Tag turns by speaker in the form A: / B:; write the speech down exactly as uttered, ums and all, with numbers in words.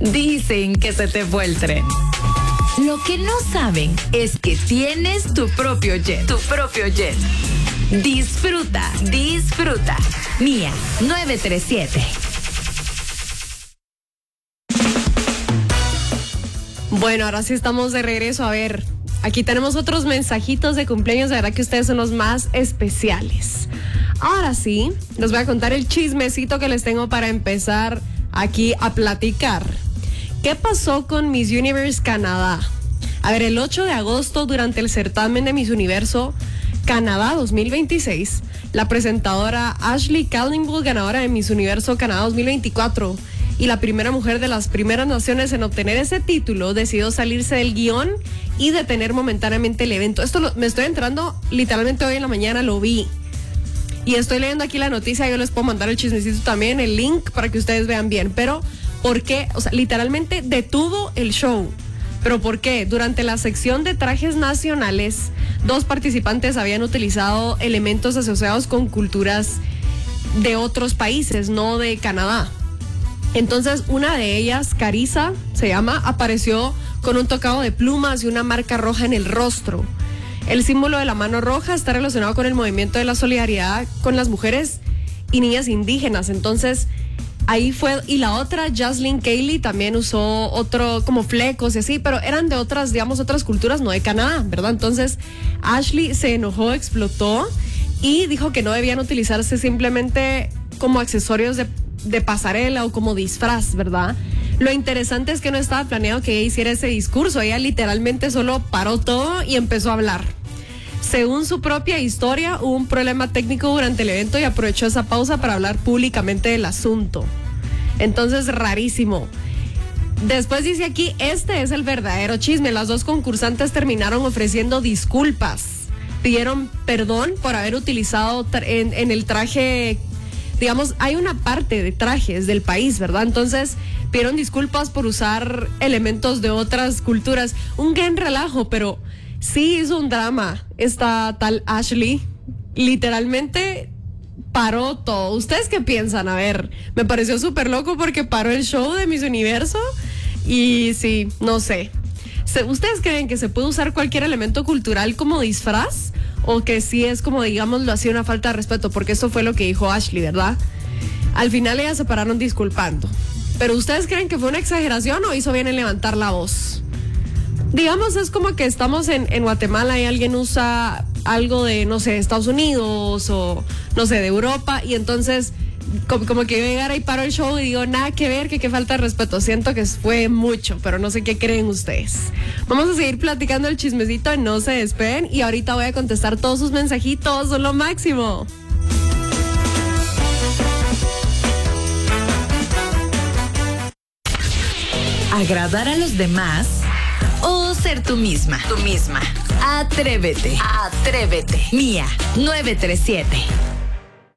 A: Dicen que se te fue el tren. Lo que no saben es que tienes tu propio jet. Tu propio jet. Disfruta, disfruta. Mía nueve tres siete.
B: Bueno, ahora sí estamos de regreso. A ver, aquí tenemos otros mensajitos de cumpleaños. De verdad que ustedes son los más especiales. Ahora sí, les voy a contar el chismecito que les tengo para empezar aquí a platicar. ¿Qué pasó con Miss Universe Canadá? A ver, el ocho de agosto, durante el certamen de Miss Universo Canadá dos mil veintiséis, la presentadora Ashley Callingbull, ganadora de Miss Universo Canadá dos mil veinticuatro y la primera mujer de las primeras naciones en obtener ese título, decidió salirse del guión y detener momentáneamente el evento. Esto lo, me estoy entrando literalmente hoy en la mañana, lo vi. Y estoy leyendo aquí la noticia, yo les puedo mandar el chismecito también, el link para que ustedes vean bien. Pero, ¿por qué? O sea, literalmente detuvo el show. ¿Pero por qué? Durante la sección de trajes nacionales, dos participantes habían utilizado elementos asociados con culturas de otros países, no de Canadá. Entonces, una de ellas, Carissa, se llama, apareció con un tocado de plumas y una marca roja en el rostro. El símbolo de la mano roja está relacionado con el movimiento de la solidaridad con las mujeres y niñas indígenas. Entonces, ahí fue. Y la otra, Jaslyn Cayley, también usó otro, como flecos y así, pero eran de otras, digamos, otras culturas, no de Canadá, ¿verdad? Entonces, Ashley se enojó, explotó y dijo que no debían utilizarse simplemente como accesorios de de pasarela o como disfraz, ¿verdad? Lo interesante es que no estaba planeado que ella hiciera ese discurso. Ella literalmente solo paró todo y empezó a hablar. Según su propia historia, hubo un problema técnico durante el evento y aprovechó esa pausa para hablar públicamente del asunto. Entonces, rarísimo. Después dice aquí, este es el verdadero chisme. Las dos concursantes terminaron ofreciendo disculpas. Pidieron perdón por haber utilizado tra- en, en el traje. Digamos, hay una parte de trajes del país, ¿verdad? Entonces, pidieron disculpas por usar elementos de otras culturas. Un gran relajo, pero sí hizo un drama esta tal Ashley. Literalmente paró todo. ¿Ustedes qué piensan? A ver, me pareció súper loco porque paró el show de Miss Universo y sí, no sé. ¿Ustedes creen que se puede usar cualquier elemento cultural como disfraz? ¿O que sí es como, digámoslo así, una falta de respeto? Porque eso fue lo que dijo Ashley, ¿verdad? Al final ellas se pararon disculpando. ¿Pero ustedes creen que fue una exageración o hizo bien en levantar la voz? Digamos, es como que estamos en, en Guatemala y alguien usa algo de, no sé, Estados Unidos o, no sé, de Europa, y entonces como, como que yo llegara y paro el show y digo, nada que ver, que qué falta de respeto. Siento que fue mucho, pero no sé qué creen ustedes. Vamos a seguir platicando el chismecito, no se despeguen, y ahorita voy a contestar todos sus mensajitos, son lo máximo.
A: ¿Agradar a los demás o ser tú misma? Tú misma. Atrévete. Atrévete. Mía nueve tres siete.